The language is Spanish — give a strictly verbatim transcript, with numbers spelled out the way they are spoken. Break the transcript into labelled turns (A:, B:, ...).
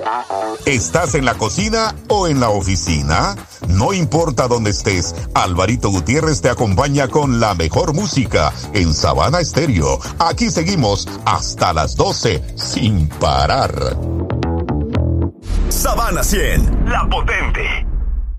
A: ¿Estás en la cocina o en la oficina? No importa dónde estés, Alvarito Gutiérrez te acompaña con la mejor música en Sabana Estéreo. Aquí seguimos hasta las doce sin parar.
B: Sabana cien, la potente.